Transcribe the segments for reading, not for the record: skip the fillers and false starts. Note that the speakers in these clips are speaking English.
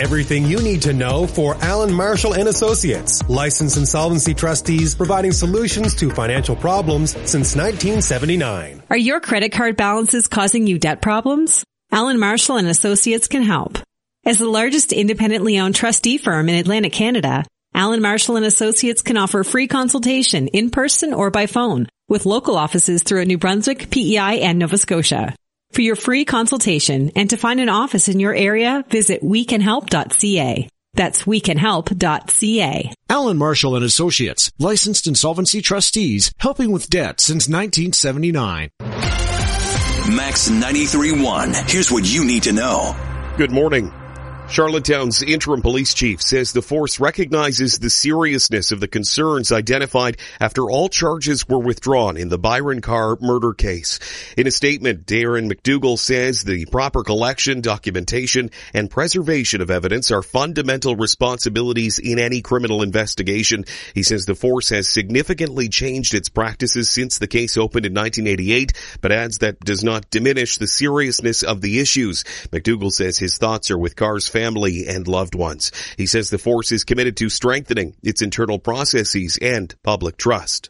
Everything you need to know for Allen Marshall and Associates, licensed insolvency trustees providing solutions to financial problems since 1979. Are your credit card balances causing you debt problems? Allen Marshall and Associates can help. As the largest independently owned trustee firm in Atlantic Canada, Allen Marshall and Associates can offer free consultation in person or by phone with local offices throughout New Brunswick, PEI, and Nova Scotia. For your free consultation and to find an office in your area, visit wecanhelp.ca. That's wecanhelp.ca. Allen Marshall and Associates, licensed insolvency trustees, helping with debt since 1979. Max 93.1. Here's what you need to know. Good morning. Charlottetown's interim police chief says the force recognizes the seriousness of the concerns identified after all charges were withdrawn in the Byron Carr murder case. In a statement, Darren McDougall says the proper collection, documentation, and preservation of evidence are fundamental responsibilities in any criminal investigation. He says the force has significantly changed its practices since the case opened in 1988, but adds that does not diminish the seriousness of the issues. McDougall says his thoughts are with Carr's family and loved ones. He says the force is committed to strengthening its internal processes and public trust.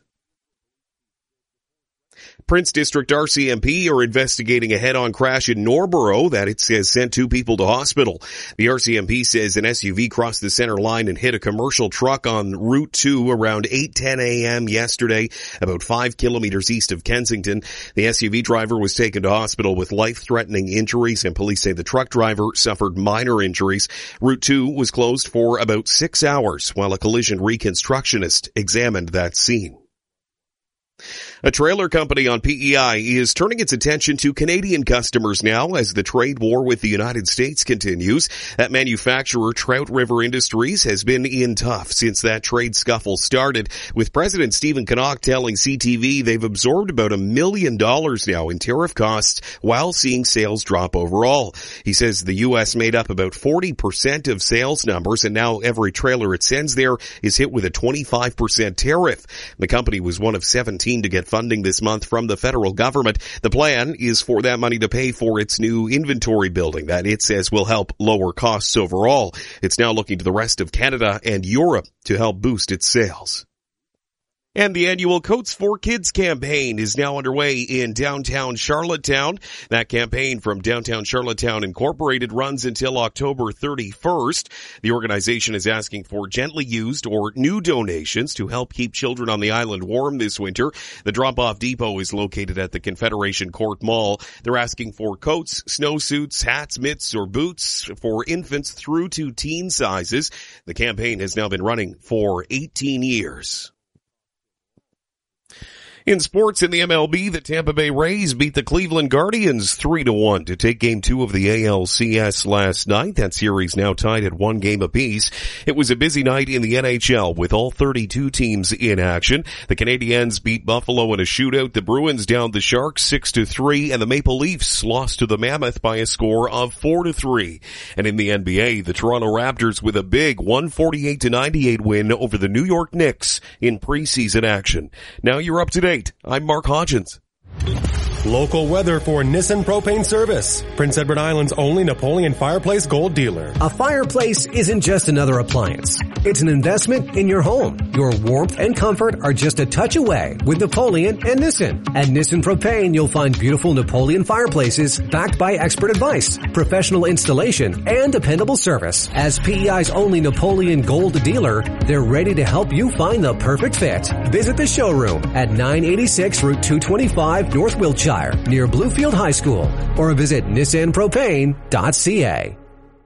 Prince District RCMP are investigating a head-on crash in Norborough that it says sent 2 people to hospital. The RCMP says an SUV crossed the center line and hit a commercial truck on Route 2 around 8:10 a.m. yesterday, about 5 kilometers east of Kensington. The SUV driver was taken to hospital with life-threatening injuries, and police say the truck driver suffered minor injuries. Route 2 was closed for about 6 hours while a collision reconstructionist examined that scene. A trailer company on PEI is turning its attention to Canadian customers now as the trade war with the United States continues. That manufacturer, Trout River Industries, has been in tough since that trade scuffle started, with President Stephen Kinnock telling CTV they've absorbed about $1 million now in tariff costs while seeing sales drop overall. He says the U.S. made up about 40% of sales numbers, and now every trailer it sends there is hit with a 25% tariff. The company was one of 17 to get funding this month from the federal government. The plan is for that money to pay for its new inventory building that it says will help lower costs overall. It's now looking to the rest of Canada and Europe to help boost its sales. And the annual Coats for Kids campaign is now underway in downtown Charlottetown. That campaign from Downtown Charlottetown Incorporated runs until October 31st. The organization is asking for gently used or new donations to help keep children on the island warm this winter. The drop-off depot is located at the Confederation Court Mall. They're asking for coats, snowsuits, hats, mitts, or boots for infants through to teen sizes. The campaign has now been running for 18 years. In sports in the MLB, the Tampa Bay Rays beat the Cleveland Guardians 3-1 to take Game 2 of the ALCS last night. That series now tied at 1 game apiece. It was a busy night in the NHL with all 32 teams in action. The Canadiens beat Buffalo in a shootout. The Bruins downed the Sharks 6-3, and the Maple Leafs lost to the Mammoth by a score of 4-3. And in the NBA, the Toronto Raptors with a big 148-98 win over the New York Knicks in preseason action. Now you're up to date. I'm Mark Hodgins. Local weather for Nissan Propane Service, Prince Edward Island's only Napoleon Fireplace Gold dealer. A fireplace isn't just another appliance. It's an investment in your home. Your warmth and comfort are just a touch away with Napoleon and Nissan. At Nissan Propane, you'll find beautiful Napoleon fireplaces backed by expert advice, professional installation, and dependable service. As PEI's only Napoleon Gold dealer, they're ready to help you find the perfect fit. Visit the showroom at 986 Route 225 North Wiltshire, near Bluefield High School, or visit nissanpropane.ca.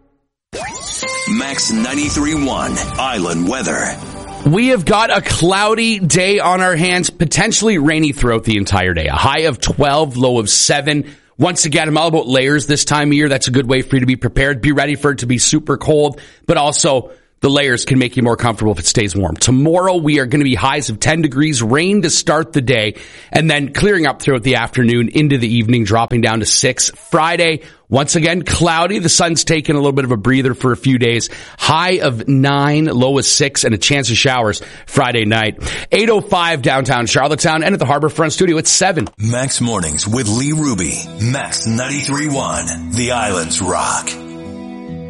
Max 93.1 Island Weather. We have got a cloudy day on our hands, potentially rainy throughout the entire day. A high of 12, low of 7. Once again, I'm all about layers this time of year. That's a good way for you to be prepared. Be ready for it to be super cold, but also the layers can make you more comfortable if it stays warm. Tomorrow, we are going to be highs of 10 degrees, rain to start the day, and then clearing up throughout the afternoon into the evening, dropping down to 6. Friday, once again, cloudy. The sun's taking a little bit of a breather for a few days. High of 9, low of 6, and a chance of showers Friday night. 8:05 downtown Charlottetown, and at the Harborfront Studio, it's 7. Max Mornings with Lee Ruby. Max 93.1. The Island's Rock.